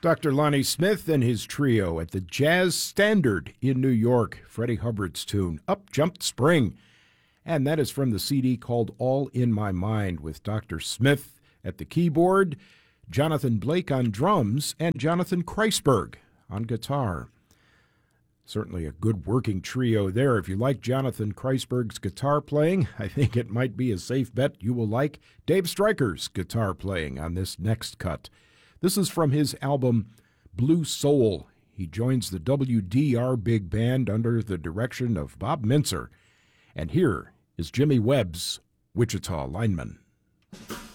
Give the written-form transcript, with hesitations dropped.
Dr. Lonnie Smith and his trio at the Jazz Standard in New York. Freddie Hubbard's tune, Up Jumped Spring. And that is from the CD called All in My Mind, with Dr. Smith at the keyboard, Jonathan Blake on drums, and Jonathan Kreisberg on guitar. Certainly a good working trio there. If you like Jonathan Kreisberg's guitar playing, I think it might be a safe bet you will like Dave Stryker's guitar playing on this next cut. This is from his album Blue Soul. He joins the WDR Big Band under the direction of Bob Mintzer. And here is Jimmy Webb's Wichita Lineman.